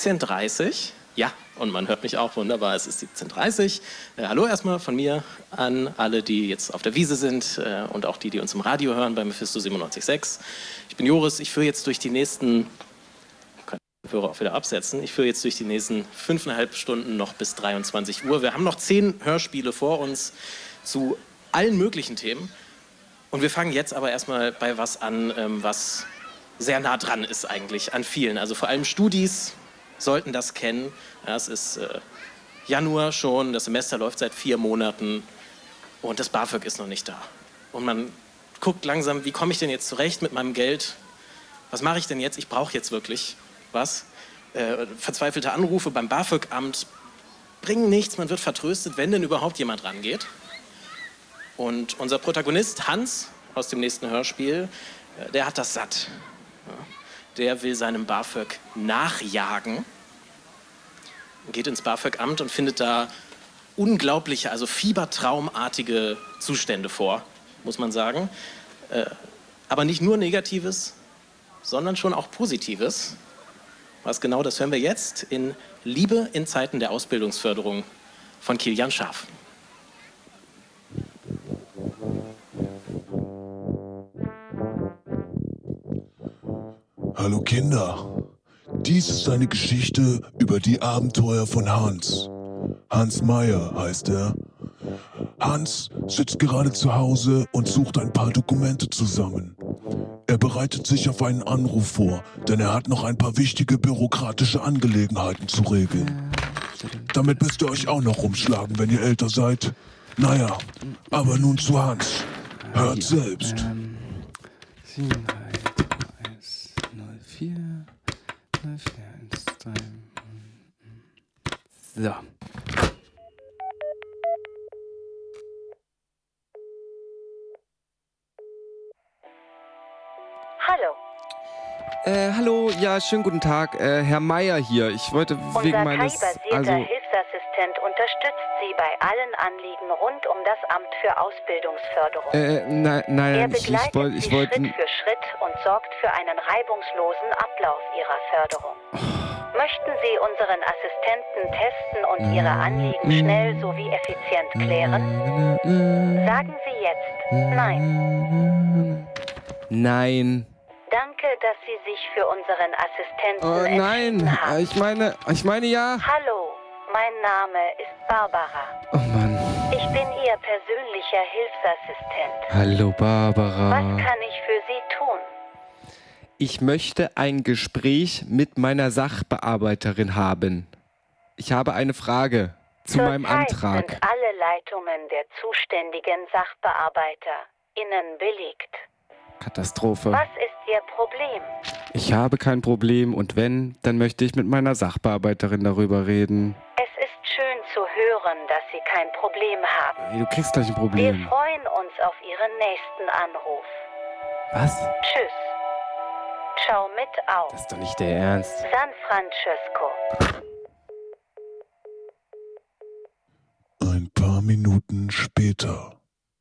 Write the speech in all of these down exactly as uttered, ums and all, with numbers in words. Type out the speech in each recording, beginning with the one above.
siebzehn Uhr dreißig. Ja, und man hört mich auch wunderbar, es ist siebzehn Uhr dreißig. Äh, hallo erstmal von mir an alle, die jetzt auf der Wiese sind äh, und auch die, die uns im Radio hören bei Mephisto siebenundneunzig Komma sechs. Ich bin Joris, ich führe jetzt durch die nächsten, kann ich den Hörer auch wieder absetzen, ich führe jetzt durch die nächsten fünfeinhalb Stunden noch bis dreiundzwanzig Uhr. Wir haben noch zehn Hörspiele vor uns zu allen möglichen Themen. Und wir fangen jetzt aber erstmal bei was an, ähm, was sehr nah dran ist eigentlich an vielen. Also vor allem Studis sollten das kennen. Ja, es ist äh, Januar schon, das Semester läuft seit vier Monaten und das BAföG ist noch nicht da. Und man guckt langsam, wie komme ich denn jetzt zurecht mit meinem Geld? Was mache ich denn jetzt? Ich brauche jetzt wirklich was. Äh, verzweifelte Anrufe beim BAföG-Amt bringen nichts, man wird vertröstet, wenn denn überhaupt jemand rangeht. Und unser Protagonist Hans aus dem nächsten Hörspiel, äh, der hat das satt. Ja, der will seinem BAföG nachjagen. Geht ins BAföG-Amt und findet da unglaubliche, also fiebertraumartige Zustände vor, muss man sagen. Äh, aber nicht nur Negatives, sondern schon auch Positives. Was genau, das hören wir jetzt in Liebe in Zeiten der Ausbildungsförderung von Kilian Scharf. Hallo Kinder. Dies ist eine Geschichte über die Abenteuer von Hans. Hans Meyer heißt er. Hans sitzt gerade zu Hause und sucht ein paar Dokumente zusammen. Er bereitet sich auf einen Anruf vor, denn er hat noch ein paar wichtige bürokratische Angelegenheiten zu regeln. Damit müsst ihr euch auch noch rumschlagen, wenn ihr älter seid. Naja, aber nun zu Hans. Hört selbst. Ähm, sieben drei eins null vier null vier eins drei. So. Hallo. Äh, hallo, ja, schönen guten Tag. Äh, Herr Meier hier. Ich wollte wegen Unser meines... KI-basierter Also, Hilfsassistent unterstützt Sie bei allen Anliegen rund um das Amt für Ausbildungsförderung. äh, nein, er nein, ich, begleitet ich wollte... Ich Sie wollte... Schritt für Schritt und sorgt für einen reibungslosen Ablauf Ihrer Förderung. Möchten Sie unseren Assistenten testen und Ihre Anliegen schnell sowie effizient klären? Sagen Sie jetzt Nein. Nein. Danke, dass Sie sich für unseren Assistenten Oh, nein, entschieden haben. ich meine, ich meine ja... Hallo, mein Name ist Barbara. Oh Mann. Ich bin Ihr persönlicher Hilfsassistent. Hallo, Barbara. Was kann ich für Sie tun? Ich möchte ein Gespräch mit meiner Sachbearbeiterin haben. Ich habe eine Frage zu meinem Zurzeit Antrag. sind alle Leitungen der zuständigen SachbearbeiterInnen belegt. Katastrophe. Was ist Ihr Problem? Ich habe kein Problem und wenn, dann möchte ich mit meiner Sachbearbeiterin darüber reden. Es ist schön zu hören, dass Sie kein Problem haben. Hey, du kriegst gleich ein Wir Problem. freuen uns auf Ihren nächsten Anruf. Was? Tschüss. Ciao mit auf. Das ist doch nicht der Ernst. San Francisco. Ein paar Minuten später.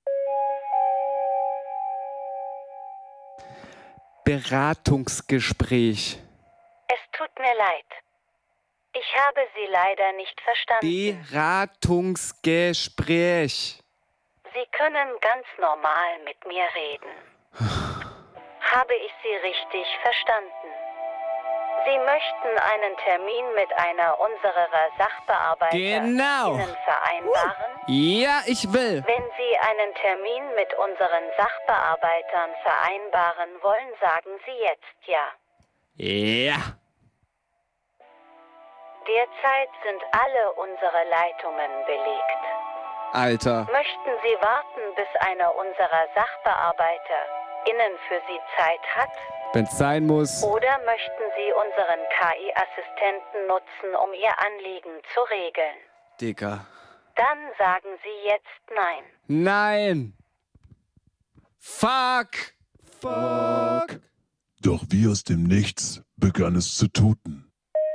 Beratungsgespräch. Es tut mir leid. Ich habe Sie leider nicht verstanden. Beratungsgespräch. Sie können ganz normal mit mir reden. Habe ich Sie richtig verstanden? Sie möchten einen Termin mit einer unserer SachbearbeiterInnen Genau. vereinbaren? Ja, ich will. Wenn Sie einen Termin mit unseren Sachbearbeitern vereinbaren wollen, sagen Sie jetzt ja. Ja. Derzeit sind alle unsere Leitungen belegt. Alter. Möchten Sie warten, bis einer unserer SachbearbeiterInnen für Sie Zeit hat? Wenn's sein muss. Oder möchten Sie unseren K I-Assistenten nutzen, um Ihr Anliegen zu regeln? Dicker. Dann sagen Sie jetzt Nein. Nein. Fuck. Fuck. Doch wie aus dem Nichts begann es zu tuten.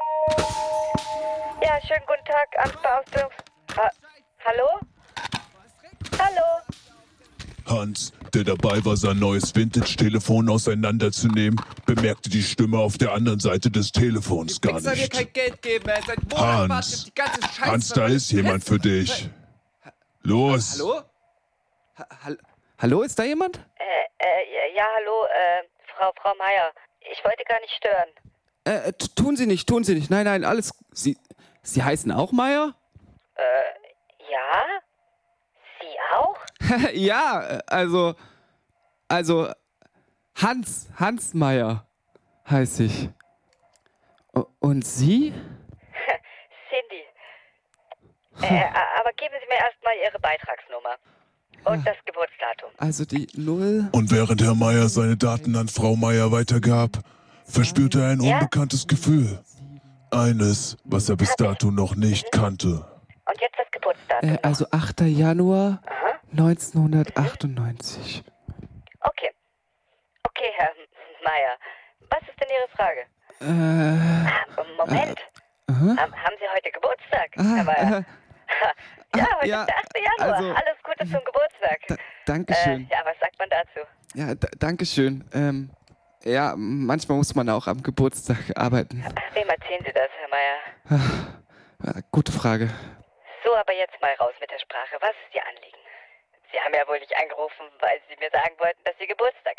Ja, schönen guten Tag, Amtsbeauftragung. Ha Hallo? Hallo? Hans, der dabei war, sein neues Vintage-Telefon auseinanderzunehmen, bemerkte die Stimme auf der anderen Seite des Telefons gar Soll dir nicht. kein Geld geben, ey. Seit Monaten warte ich auf Hans, die ganze Scheiße. Hans, da ist jemand für dich. Los. Hallo? Ha hall Hallo, ist da jemand? Äh, äh, ja, hallo, äh, Frau, Frau Meier. Ich wollte gar nicht stören. Äh, t- tun Sie nicht, tun Sie nicht. Nein, nein, alles. Sie, Sie heißen auch Meier? Äh, ja? Sie auch? Ja, also. Also. Hans, Hans Meier heiße ich. O- Und Sie? Cindy. Äh, aber geben Sie mir erstmal Ihre Beitragsnummer. Und das Geburtsdatum. Also die Null. Und während Herr Meier seine Daten an Frau Meier weitergab, verspürte er ein Ja? unbekanntes Gefühl. Eines, was er bis dato noch nicht kannte. Und jetzt das Geburtsdatum. Äh, also achter Januar neunzehnhundertachtundneunzig. Okay. Okay, Herr Meier. Was ist denn Ihre Frage? Äh. Ah, Moment. Aha. Haben, haben Sie heute Geburtstag, Ah, Herr Meier? äh, Ja, heute ja, ist der achte Januar. also- Alles Gute zum Geburtstag. Da, Dankeschön. Äh, ja, was sagt man dazu? Ja, da, Dankeschön. Ähm, ja, manchmal muss man auch am Geburtstag arbeiten. Wem erzählen Sie das, Herr Meier? Äh, gute Frage. So, aber jetzt mal raus mit der Sprache. Was ist Ihr Anliegen? Sie haben ja wohl nicht angerufen, weil Sie mir sagen wollten, dass Sie Geburtstag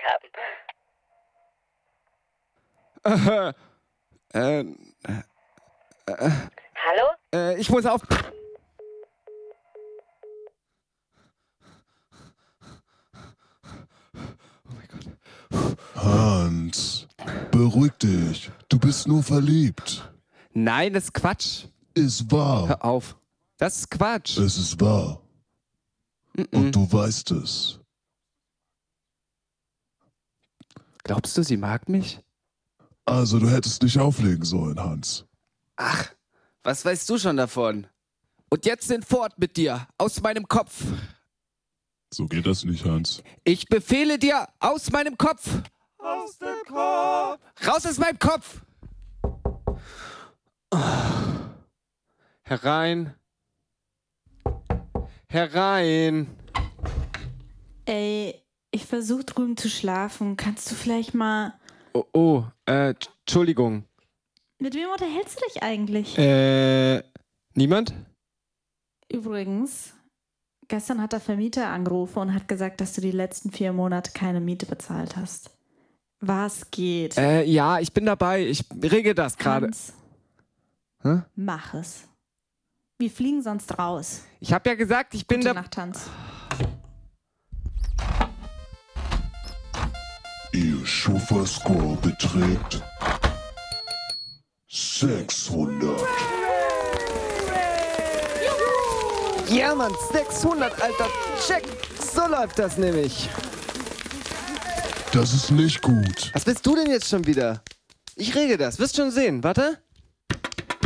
haben. äh, Hallo? äh, ich muss auf. Oh mein Gott. Hans, beruhig dich. Du bist nur verliebt. Nein, das ist Quatsch. Ist wahr. Hör auf. Das ist Quatsch. Es ist wahr. Und du weißt es. Glaubst du, sie mag mich? Also, du hättest nicht auflegen sollen, Hans. Ach, was weißt du schon davon? Und jetzt sind fort mit dir, aus meinem Kopf. So geht das nicht, Hans. Ich befehle dir, aus meinem Kopf. Aus dem Kopf. Raus aus meinem Kopf. Herein. Herein. Ey, ich versuche drüben zu schlafen. Kannst du vielleicht mal... Oh, oh äh, Entschuldigung. Mit wem unterhältst du dich eigentlich? Äh, niemand? Übrigens, gestern hat der Vermieter angerufen und hat gesagt, dass du die letzten vier Monate keine Miete bezahlt hast. Was geht? Äh, ja, ich bin dabei. Ich regel das gerade. Hans, Hä? mach es. Wir fliegen sonst raus. Ich habe ja gesagt, ich bin Gute da. Nacht, Hans. Ihr Schufa-Score beträgt sechshundert. Ja, Mann, sechshundert, Alter. Check. So läuft das nämlich. Das ist nicht gut. Was willst du denn jetzt schon wieder? Ich regel das. Wirst schon sehen. Warte.